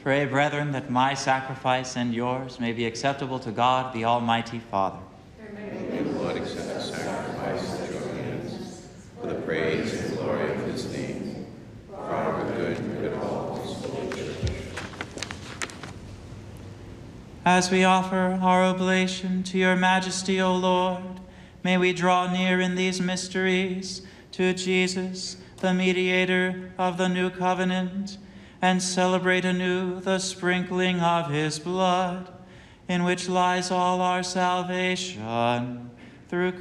Pray, brethren, that my sacrifice and yours may be acceptable to God, the Almighty Father. May the Lord accept the sacrifice at your hands for the praise and glory of his name, for our good and the good of all his holy church. As we offer our oblation to your majesty, O Lord, may we draw near in these mysteries to Jesus, the mediator of the new covenant, and celebrate anew the sprinkling of his blood, in which lies all our salvation, through